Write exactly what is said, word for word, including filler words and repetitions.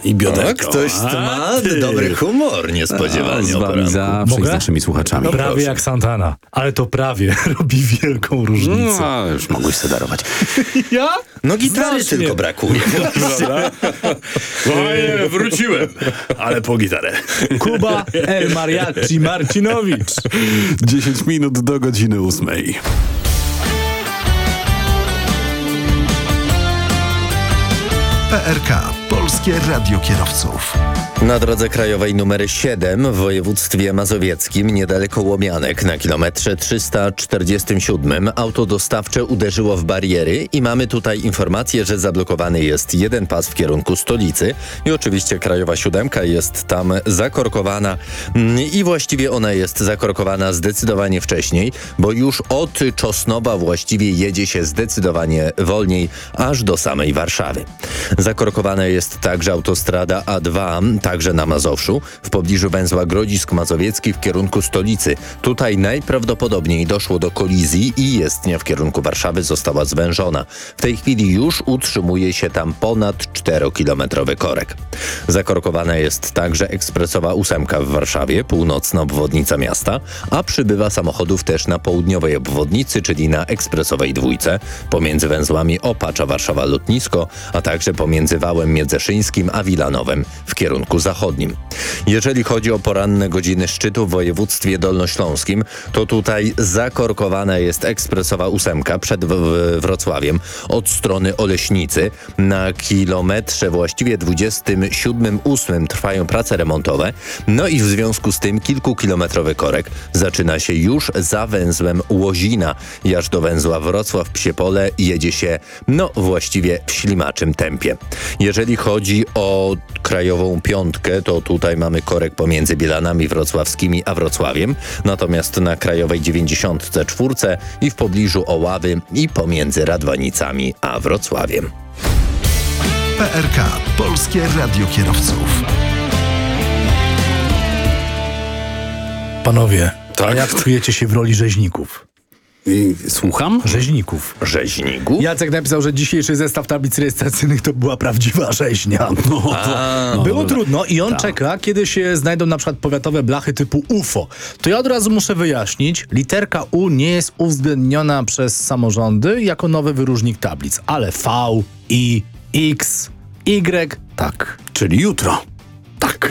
I bioderko. O, ktoś ma ty. dobry humor, niespodziewanie. Z o wami poranku. zawsze i z Mogę? naszymi słuchaczami. Prawie proszę. jak Santana, ale to prawie robi wielką różnicę. No, a już mogłeś sobie darować. Ja? No gitary Znacznie. tylko brakuje. Oj, wróciłem, ale po gitarę. Kuba El Mariachi Marcinowicz. dziesięć minut do godziny ósmej. P R K. Polskie Radio Kierowców. Na drodze krajowej numer siedem w województwie mazowieckim, niedaleko Łomianek, na kilometrze trzysta czterdziestym siódmym, auto dostawcze uderzyło w bariery i mamy tutaj informację, że zablokowany jest jeden pas w kierunku stolicy i oczywiście krajowa siódemka jest tam zakorkowana i właściwie ona jest zakorkowana zdecydowanie wcześniej, bo już od Czosnowa właściwie jedzie się zdecydowanie wolniej, aż do samej Warszawy. Zakorkowana jest także autostrada A dwa, także na Mazowszu, w pobliżu węzła Grodzisk Mazowiecki w kierunku stolicy. Tutaj najprawdopodobniej doszło do kolizji i jezdnia w kierunku Warszawy została zwężona. W tej chwili już utrzymuje się tam ponad czterokilometrowy korek. Zakorkowana jest także ekspresowa ósemka w Warszawie, północna obwodnica miasta, a przybywa samochodów też na południowej obwodnicy, czyli na ekspresowej dwójce, pomiędzy węzłami Opacza Warszawa Lotnisko, a także pomiędzy wałem międzyszyńskim a Wilanowem w kierunku zachodnim. Jeżeli chodzi o poranne godziny szczytu w województwie dolnośląskim, to tutaj zakorkowana jest ekspresowa ósemka przed w- Wrocławiem od strony Oleśnicy. Na kilometrze właściwie dwudziestym siódmym ósmym trwają prace remontowe, no i w związku z tym kilkukilometrowy korek zaczyna się już za węzłem Łozina i aż do węzła Wrocław-Psiepole jedzie się no właściwie w ślimaczym tempie. Jeżeli chodzi o krajową piątkę, to tutaj mamy korek pomiędzy Bielanami Wrocławskimi a Wrocławiem, natomiast na krajowej dziewięćdziesiątce czwórce i w pobliżu Oławy i pomiędzy Radwanicami a Wrocławiem. P R K. Polskie Radio Kierowców. Panowie, Tak? a jak czujecie się w roli rzeźników? I słucham? Rzeźników. Rzeźniku? Jacek napisał, że dzisiejszy zestaw tablic rejestracyjnych to była prawdziwa rzeźnia. No, to, no, Było dobra. trudno i on Tak. czeka, kiedy się znajdą na przykład powiatowe blachy typu U F O. To ja od razu muszę wyjaśnić, literka U nie jest uwzględniona przez samorządy jako nowy wyróżnik tablic, ale V, I, X, Y, tak. Czyli jutro. Tak.